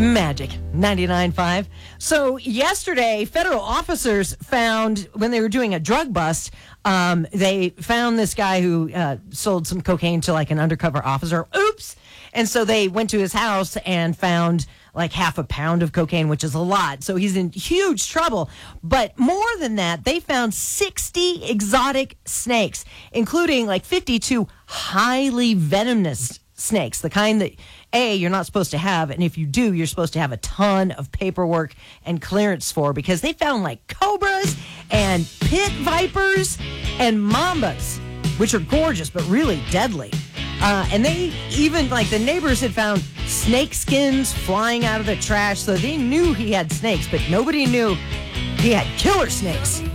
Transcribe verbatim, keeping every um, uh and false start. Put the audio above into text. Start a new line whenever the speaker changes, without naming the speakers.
Magic ninety-nine point five. So yesterday, federal officers found, when they were doing a drug bust, um, they found this guy who uh, sold some cocaine to like an undercover officer. Oops. And so they went to his house and found like half a pound of cocaine, which is a lot. So he's in huge trouble. But more than that, they found sixty exotic snakes, including like fifty-two highly venomous snakes, the kind that, A, you're not supposed to have, and if you do, you're supposed to have a ton of paperwork and clearance for, because they found like cobras and pit vipers and mambas, which are gorgeous but really deadly. Uh, and they even, like, the neighbors had found snake skins flying out of the trash, so they knew he had snakes, but nobody knew he had killer snakes.